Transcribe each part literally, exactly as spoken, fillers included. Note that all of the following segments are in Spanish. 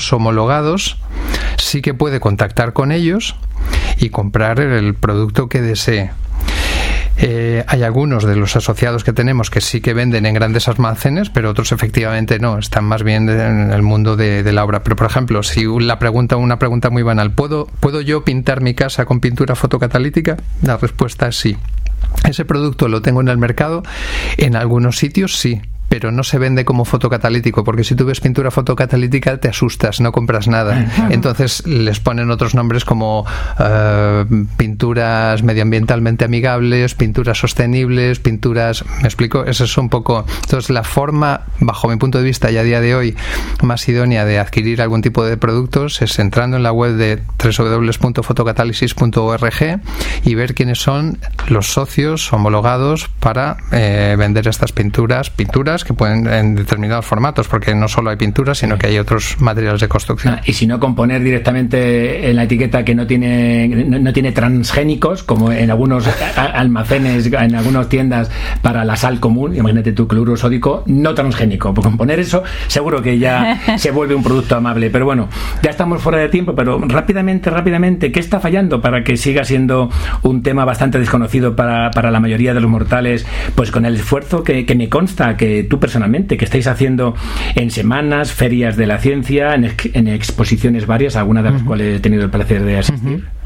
los homologados sí que puede contactar con ellos y comprar el producto que desee. Eh, hay algunos de los asociados que tenemos que sí que venden en grandes almacenes, pero otros efectivamente no, están más bien en el mundo de, de la obra. Pero, por ejemplo, si la pregunta, una pregunta muy banal, ¿puedo, ¿puedo yo pintar mi casa con pintura fotocatalítica? La respuesta es sí. ¿Ese producto lo tengo en el mercado? En algunos sitios sí, pero no se vende como fotocatalítico, porque si tú ves pintura fotocatalítica te asustas, no compras nada. Entonces les ponen otros nombres como uh, pinturas medioambientalmente amigables, pinturas sostenibles, pinturas... ¿Me explico? Eso es un poco... Entonces la forma, bajo mi punto de vista y a día de hoy, más idónea de adquirir algún tipo de productos es entrando en la web de doble u doble u doble u punto fotocatálisis punto org y ver quiénes son los socios homologados para eh, vender estas pinturas, pinturas que pueden en determinados formatos, porque no solo hay pinturas, sino que hay otros materiales de construcción. Ah, y si no, componer directamente en la etiqueta que no tiene no, no tiene transgénicos, como en algunos almacenes, en algunas tiendas para la sal común, imagínate tu cloruro sódico, no transgénico. Por componer eso, seguro que ya se vuelve un producto amable. Pero bueno, ya estamos fuera de tiempo, pero rápidamente, rápidamente, ¿qué está fallando para que siga siendo un tema bastante desconocido para, para la mayoría de los mortales? Pues con el esfuerzo que, que me consta que tú personalmente, que estáis haciendo en semanas, ferias de la ciencia, en, ex, en exposiciones varias, algunas de las uh-huh. cuales he tenido el placer de asistir. Uh-huh.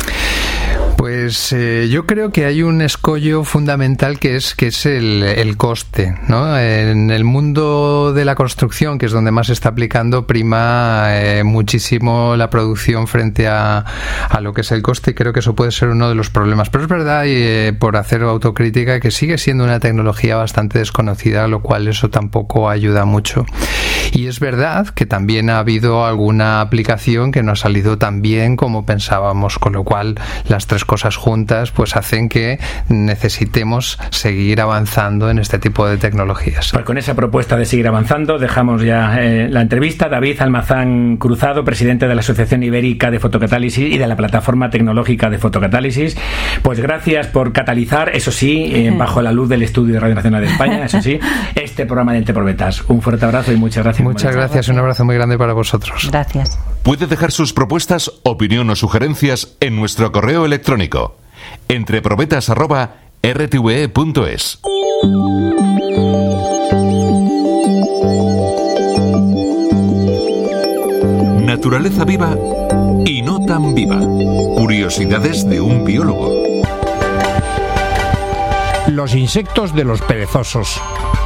Pues eh, yo creo que hay un escollo fundamental que es que es el, el coste, ¿no? En el mundo de la construcción, que es donde más se está aplicando, prima eh, muchísimo la producción frente a, a lo que es el coste, y creo que eso puede ser uno de los problemas. Pero es verdad, y, eh, por hacer autocrítica, que sigue siendo una tecnología bastante desconocida, lo cual eso tampoco ayuda mucho. Y es verdad que también ha habido alguna aplicación que no ha salido tan bien como pensábamos, con lo cual las tres cosas juntas pues hacen que necesitemos seguir avanzando en este tipo de tecnologías. Pues con esa propuesta de seguir avanzando dejamos ya eh, la entrevista. David Almazán Cruzado, presidente de la Asociación Ibérica de Fotocatálisis y de la Plataforma Tecnológica de Fotocatálisis, pues gracias por catalizar, eso sí, eh, bajo la luz del Estudio de Radio Nacional de España, eso sí, este programa de Entre Probetas. Un fuerte abrazo y muchas gracias. Muchas gracias, un abrazo muy grande para vosotros. Gracias. Puede dejar sus propuestas, opinión o sugerencias en nuestro correo electrónico entreprobetas arroba r t v e punto es. Naturaleza viva y no tan viva. Curiosidades de un biólogo. Los insectos de los perezosos.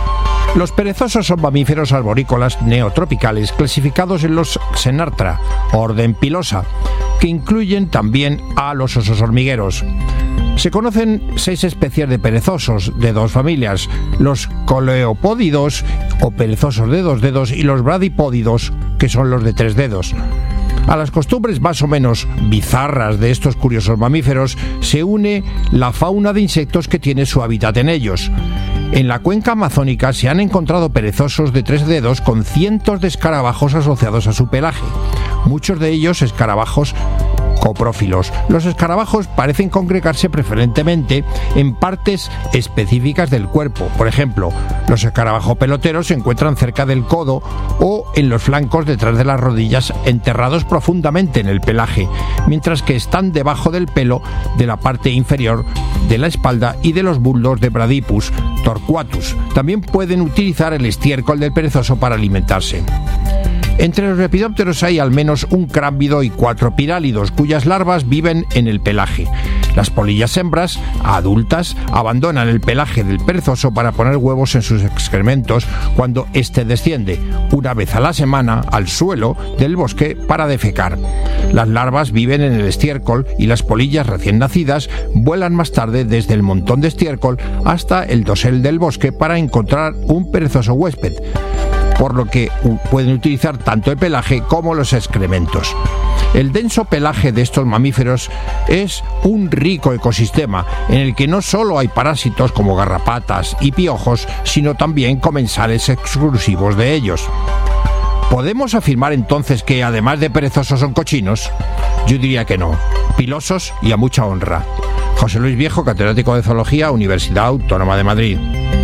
Los perezosos son mamíferos arborícolas neotropicales clasificados en los Xenarthra, orden Pilosa, que incluyen también a los osos hormigueros. Se conocen seis especies de perezosos de dos familias, los coleopódidos o perezosos de dos dedos y los bradipódidos, que son los de tres dedos. A las costumbres más o menos bizarras de estos curiosos mamíferos se une la fauna de insectos que tiene su hábitat en ellos. En la cuenca amazónica se han encontrado perezosos de tres dedos con cientos de escarabajos asociados a su pelaje, muchos de ellos escarabajos coprófilos. Los escarabajos parecen congregarse preferentemente en partes específicas del cuerpo. Por ejemplo, los escarabajos peloteros se encuentran cerca del codo o en los flancos detrás de las rodillas, enterrados profundamente en el pelaje, mientras que están debajo del pelo de la parte inferior de la espalda y de los bulbos de Bradipus torquatus. También pueden utilizar el estiércol del perezoso para alimentarse. Entre los lepidópteros hay al menos un crámbido y cuatro pirálidos, cuyas larvas viven en el pelaje. Las polillas hembras, adultas, abandonan el pelaje del perezoso para poner huevos en sus excrementos cuando éste desciende, una vez a la semana, al suelo del bosque para defecar. Las larvas viven en el estiércol y las polillas recién nacidas vuelan más tarde desde el montón de estiércol hasta el dosel del bosque para encontrar un perezoso huésped, por lo que pueden utilizar tanto el pelaje como los excrementos. El denso pelaje de estos mamíferos es un rico ecosistema en el que no solo hay parásitos como garrapatas y piojos, sino también comensales exclusivos de ellos. ¿Podemos afirmar entonces que además de perezosos son cochinos? Yo diría que no, pilosos y a mucha honra. José Luis Viejo, catedrático de Zoología, Universidad Autónoma de Madrid.